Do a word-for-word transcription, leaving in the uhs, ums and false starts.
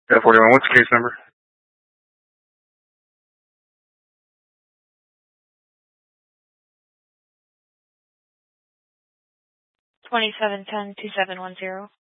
Yeah, forty-one. What's the case number? Twenty-seven ten two seven one zero.